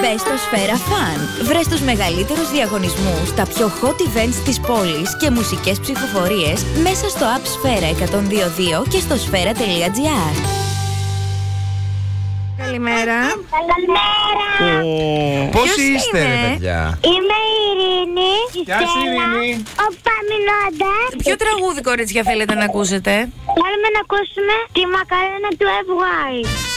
Μπες στο Σφαίρα Fun. Βρες τους μεγαλύτερους διαγωνισμούς, τα πιο hot events της πόλης και μουσικές ψηφοφορίες μέσα στο app Σφαίρα 102.2 και στο sfera.gr. Καλημέρα. Καλημέρα. Πώς είστε, ρε παιδιά? Είμαι η Ειρήνη. Γεια σου, Ειρήνη. Ο Παμινώντας. Ποιο τραγούδι, κορίτσια, θέλετε να ακούσετε? Θέλουμε να ακούσουμε τη Μακαρένα του FY.